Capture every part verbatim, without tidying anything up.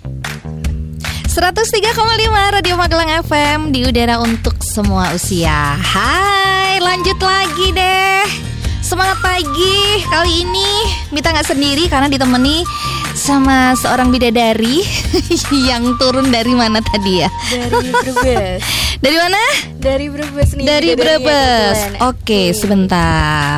seratus tiga koma lima Radio Magelang F M di udara untuk semua usia. Hai, lanjut lagi deh. Semangat pagi. Kali ini Mita gak sendiri karena ditemani sama seorang bidadari yang turun dari mana tadi ya? Dari Brebes. Dari mana? Dari Brebes nih. Dari Brebes. Oke, sebentar.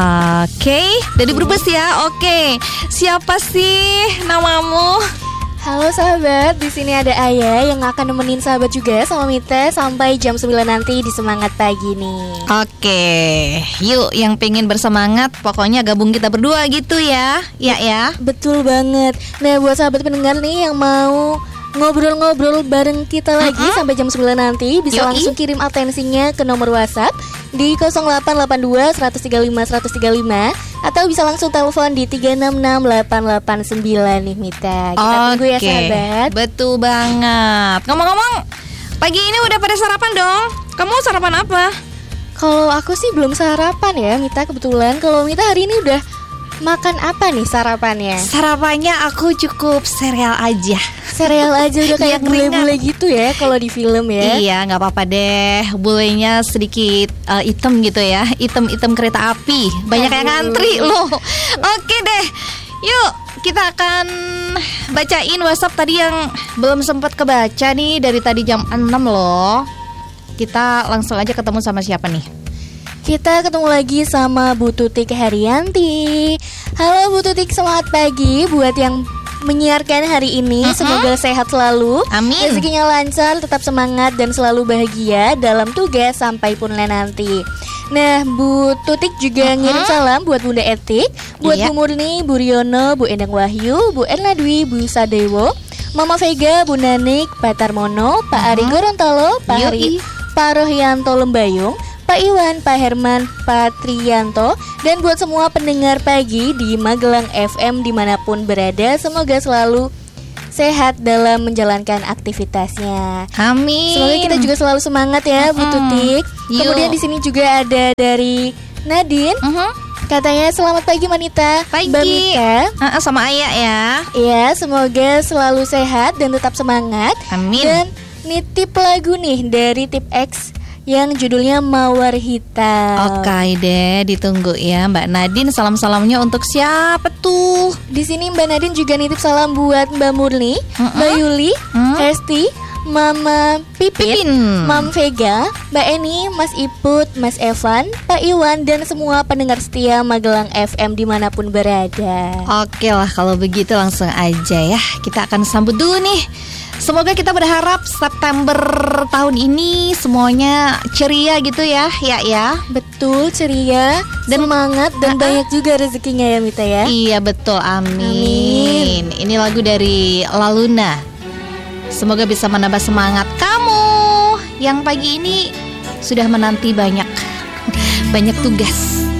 Oke, dari Brebes ya. Oke. Siapa sih namamu? Halo sahabat, di sini ada Ayah yang akan nemenin sahabat juga sama Mita sampai jam sembilan nanti di Semangat Pagi nih. Oke, yuk yang pengen bersemangat pokoknya gabung kita berdua gitu ya. Ya ya. Betul banget. Nah, buat sahabat pendengar nih yang mau ngobrol-ngobrol bareng kita lagi uh-huh. sampai jam sembilan nanti bisa Yoi. langsung kirim atensinya ke nomor WhatsApp di nol delapan delapan dua, satu tiga lima, satu tiga lima atau bisa langsung telepon di tiga enam enam delapan delapan sembilan nih Mita. Kita Oke. tunggu ya sahabat. Betul banget. Ngomong-ngomong, pagi ini udah pada sarapan dong? Kamu sarapan apa? Kalau aku sih belum sarapan ya Mita kebetulan. Kalau Mita hari ini udah makan apa nih sarapannya? Sarapannya aku cukup sereal aja. Sereal aja udah kayak bule-bule gitu ya kalau di film ya. Iya, nggak apa-apa deh. Bulenya sedikit uh, hitam gitu ya, hitam-hitam kereta api. Banyak Aduh. yang ngantri loh. Oke deh, yuk kita akan bacain WhatsApp tadi yang belum sempat kebaca nih dari tadi jam enam loh. Kita langsung aja ketemu sama siapa nih? Kita ketemu lagi sama Bu Tutik Haryanti. Halo Bu Tutik, semangat pagi buat yang menyiarkan hari ini. Uh-huh. Semoga sehat selalu. Amin. Rezekinya lancar, tetap semangat dan selalu bahagia dalam tugas sampai pun nanti. Nah, Bu Tutik juga uh-huh. ngirim salam buat Bunda Etik, buat iya. Bu Murni, Bu Riono, Bu Endang Wahyu, Bu Erna Dwi, Bu Sadewo, Mama Vega, Bu Nanik, Pak Tarmono, Pak uh-huh. Ari Gorontalo, Pak Hari, Pak Rohyanto Lembayung, Pak Iwan, Pak Herman, Pak Trianto, dan buat semua pendengar pagi di Magelang F M dimanapun berada, semoga selalu sehat dalam menjalankan aktivitasnya. Amin. Semoga kita juga selalu semangat ya, uh-huh. Bu Tutik. Kemudian di sini juga ada dari Nadine. Uh-huh. Katanya selamat pagi Manita. Pagi. Mbak Mita. Uh-uh, sama Ayah ya. Iya, semoga selalu sehat dan tetap semangat. Amin. Dan nitip lagu nih dari Tip X yang judulnya Mawar Hitam. Oke deh, ditunggu ya Mbak Nadine. Salam-salamnya untuk siapa tuh? Di sini Mbak Nadine juga nitip salam buat Mbak Murni, uh-uh. Mbak Yuli, uh-uh. Hesti, Mama Pipin, Pipin, Mam Vega, Mbak Eni, Mas Iput, Mas Evan, Pak Iwan, dan semua pendengar setia Magelang F M dimanapun berada. Oke lah, kalau begitu langsung aja ya. Kita akan sambut dulu nih. Semoga kita berharap September tahun ini semuanya ceria gitu ya. Ya ya. Betul, ceria dan semangat dan uh-uh. banyak juga rezekinya ya Mita ya. Iya betul, amin. amin. Ini lagu dari Laluna. Semoga bisa menambah semangat kamu yang pagi ini sudah menanti banyak banyak tugas.